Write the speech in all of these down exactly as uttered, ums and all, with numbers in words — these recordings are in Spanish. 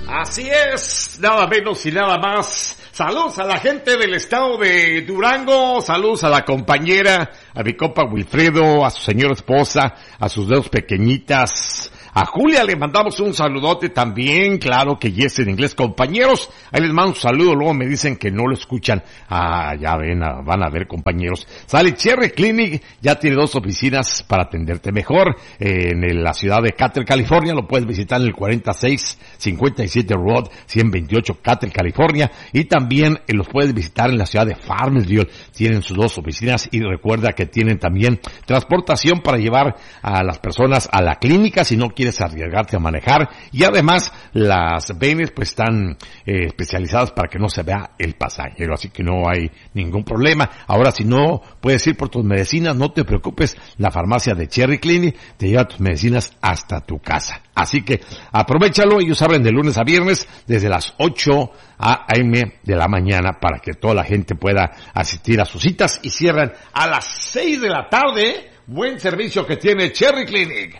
Así es, nada menos y nada más. Saludos a la gente del estado de Durango, saludos a la compañera, a mi compa Wilfredo, a su señora esposa, a sus dos pequeñitas. A Julia le mandamos un saludote también, claro que yes en inglés, compañeros. Ahí les mando un saludo, luego me dicen que no lo escuchan. Ah, ya ven, van a ver, compañeros. Sale Cherry Clinic, ya tiene dos oficinas para atenderte mejor. Eh, en la ciudad de Catter, California, lo puedes visitar en el cuarenta y seis cincuenta y siete Road, ciento veintiocho Catter, California. Y también eh, los puedes visitar en la ciudad de Farmersville. Tienen sus dos oficinas y recuerda que tienen también transportación para llevar a las personas a la clínica si no quieres arriesgarte a manejar, y además las venes pues están eh, especializadas para que no se vea el pasajero, así que no hay ningún problema. Ahora, si no puedes ir por tus medicinas, no te preocupes, la farmacia de Cherry Clinic te lleva tus medicinas hasta tu casa, así que aprovechalo. Ellos abren de lunes a viernes desde las ocho a m de la mañana para que toda la gente pueda asistir a sus citas, y cierran a las seis de la tarde. Buen servicio que tiene Cherry Clinic.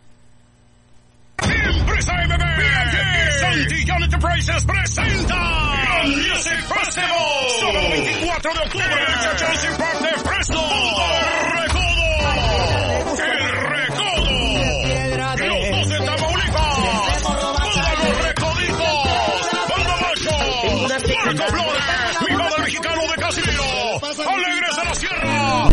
Empresa M B Santillán Enterprises presenta Music Festival. Sábado veinticuatro de octubre, Chachas imparte Fresno. Recodo. El Recodo. Los dos de Tamaulipas. Todos los recoditos. Banda Macho. Marco Flores. Mi padre mexicano de Casimiro. Alegres de la Sierra.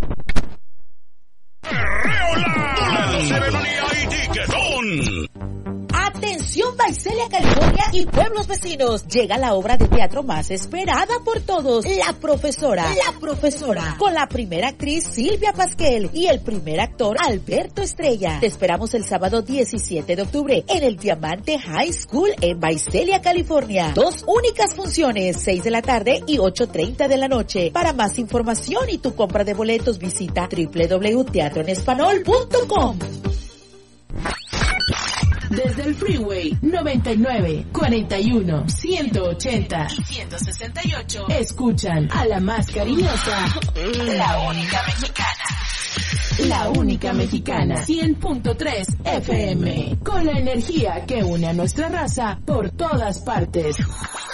Reola. Boletos de Bebanía y Tiquetón. Atención Visalia, California y pueblos vecinos. Llega la obra de teatro más esperada por todos, La Profesora. La Profesora. Con la primera actriz Silvia Pasquel y el primer actor Alberto Estrella. Te esperamos el sábado diecisiete de octubre en el Diamante High School en Visalia, California. Dos únicas funciones, seis de la tarde y ocho treinta de la noche. Para más información y tu compra de boletos visita doble u doble u doble u punto teatro en español punto com. Desde el Freeway noventa y nueve, cuarenta y uno, ciento ochenta y ciento sesenta y ocho, escuchan a la más cariñosa, la única mexicana. La única mexicana, cien punto tres F M, con la energía que une a nuestra raza por todas partes.